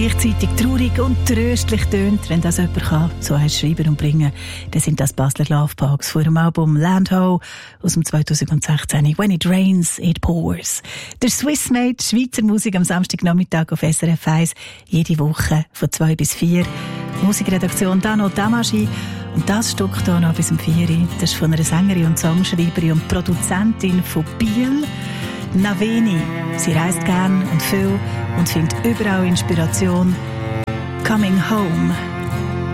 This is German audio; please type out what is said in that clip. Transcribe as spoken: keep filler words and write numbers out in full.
gleichzeitig traurig und tröstlich tönt, wenn das jemand kann, so heißt schreiben und bringen, dann sind das Basler Loveparks von ihrem Album Land Ho aus dem zweitausendsechzehn. When it rains, it pours. Der Swissmade, Schweizer Musik am Samstagnachmittag auf S R F eins, jede Woche von zwei bis vier. Musikredaktion Dano Damaschi. Und das Stück hier noch bis um vier. Das ist von einer Sängerin und Songschreiberin und Produzentin von Biel, Naveni. Sie reist gern und viel und findet überall Inspiration. Coming Home.